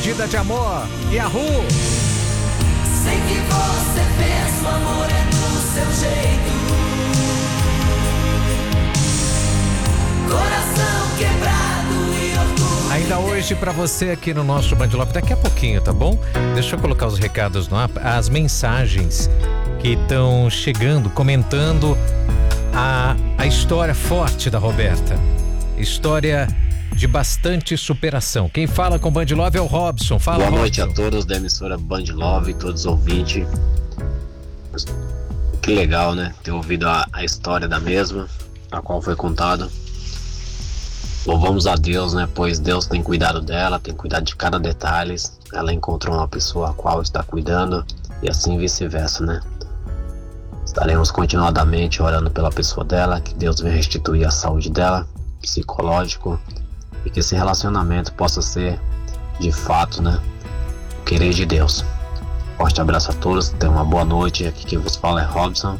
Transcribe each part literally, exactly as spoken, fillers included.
Perdida de Amor. Yahoo! Sei que você pensa, o amor é do seu jeito. Coração quebrado e orgulho. Ainda hoje pra você aqui no nosso Band Love, daqui a pouquinho, tá bom? Deixa eu colocar os recados no ar, as mensagens que estão chegando, comentando a, a história forte da Roberta. História de bastante superação. Quem fala com Band Love é o Robson. Fala, Boa Robson. noite a todos da emissora Band Love, todos os ouvintes. Que legal, né? Ter ouvido a, a história da mesma, a qual foi contado. Louvamos a Deus, né? Pois Deus tem cuidado dela, tem cuidado de cada detalhe. Ela encontrou uma pessoa a qual está cuidando e assim vice-versa, né? Estaremos continuadamente orando pela pessoa dela, que Deus venha restituir a saúde dela, psicológico, e que esse relacionamento possa ser, de fato, né, o querer de Deus. Forte abraço a todos, tenham uma boa noite. Aqui quem vos fala é Robson.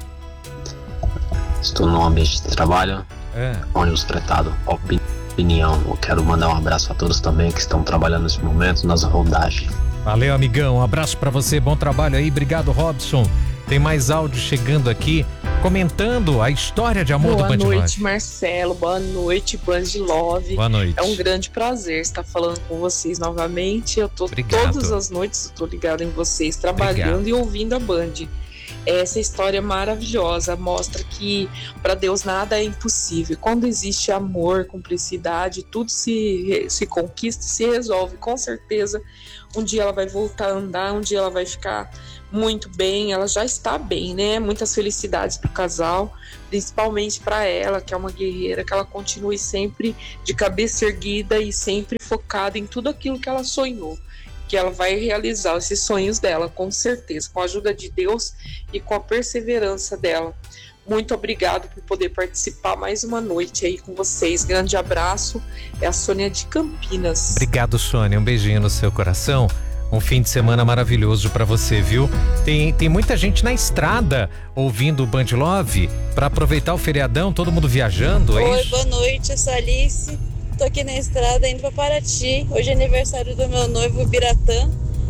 Estou no ambiente de trabalho, É. ônibus fretado, opinião. Eu quero mandar um abraço a todos também que estão trabalhando nesse momento nas rodagens. Valeu, amigão. Um abraço pra você. Bom trabalho aí. Obrigado, Robson. Tem mais áudio chegando aqui, comentando a história de amor Boa do Band noite, Love. Marcelo. Boa noite, Band Love. Boa noite. É um grande prazer estar falando com vocês novamente. Eu tô Obrigado. todas as noites, eu tô ligado em vocês, trabalhando Obrigado. e ouvindo a Band. Essa história maravilhosa mostra que para Deus nada é impossível. Quando existe amor, cumplicidade, tudo se, se conquista, se resolve. Com certeza, um dia ela vai voltar a andar, um dia ela vai ficar muito bem. Ela já está bem, né? Muitas felicidades pro casal, principalmente para ela, que é uma guerreira, que ela continue sempre de cabeça erguida e sempre focada em tudo aquilo que ela sonhou. Que ela vai realizar esses sonhos dela, com certeza, com a ajuda de Deus e com a perseverança dela. Muito obrigado por poder participar mais uma noite aí com vocês. Grande abraço. É a Sônia de Campinas. Obrigado, Sônia. Um beijinho no seu coração. Um fim de semana maravilhoso pra você, viu? Tem, tem muita gente na estrada ouvindo o Band Love pra aproveitar o feriadão, todo mundo viajando, é Oi, isso? boa noite, eu sou a Alice. Tô aqui na estrada indo pra Paraty. Hoje é aniversário do meu noivo Biratã.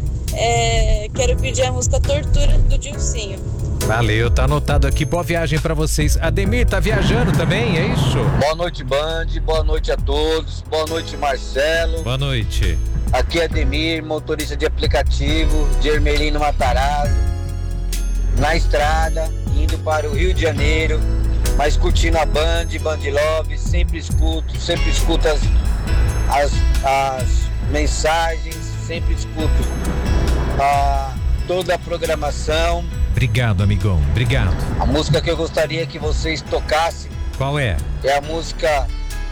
É, quero pedir a música Tortura do Dilcinho. Valeu, tá anotado aqui. Boa viagem pra vocês. Ademir, tá viajando também, é isso? Boa noite, Band. Boa noite a todos. Boa noite, Marcelo. Boa noite. Aqui é Ademir, motorista de aplicativo de Ermelino Matarazzo. Na estrada, indo para o Rio de Janeiro, mas curtindo a Band, Band Love. Sempre escuto, sempre escuto as, as, as mensagens, sempre escuto a, toda a programação. Obrigado, amigão. Obrigado. A música que eu gostaria que vocês tocassem Qual é? é a música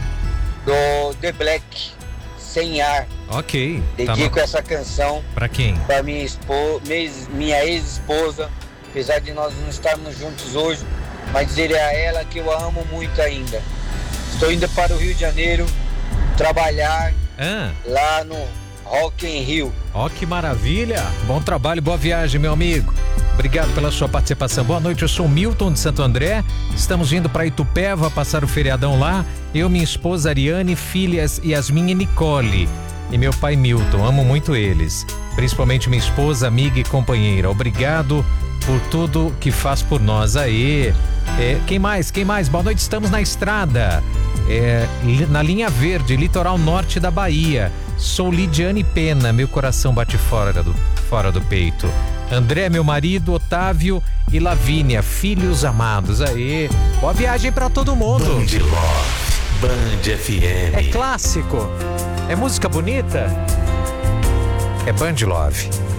do The Black, Sem Ar. Ok. Dedico tá essa canção Pra quem? para minha, espo... minha ex-esposa, apesar de nós não estarmos juntos hoje, mas dizer a ela que eu a amo muito ainda. Estou indo para o Rio de Janeiro trabalhar Ah, lá no Rock in Rio. ó que maravilha. Bom trabalho, boa viagem, meu amigo. Obrigado pela sua participação. Boa noite, eu sou o Milton de Santo André. Estamos indo para Itupeva passar o feriadão lá. Eu, minha esposa Ariane, filhas Yasmin e Nicole. E meu pai Milton, amo muito eles. Principalmente minha esposa, amiga e companheira. Obrigado por tudo que faz por nós. Aê! É, quem mais? Quem mais? Boa noite, estamos na estrada. É, na linha verde, litoral norte da Bahia. Sou Lidiane Pena, meu coração bate fora do, fora do peito. André, meu marido, Otávio e Lavínia, filhos amados. Aê! Boa viagem pra todo mundo. Band Love, Band F M. É clássico. É música bonita? É Band Love.